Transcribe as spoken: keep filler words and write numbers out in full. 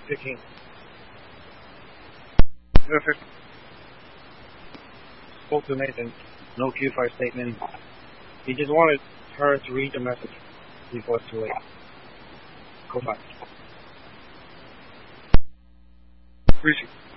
Speaking. Perfect. Spoke to Nathan. No Q five statement. He just wanted her to read the message before it's too late. Go back. Appreciate it.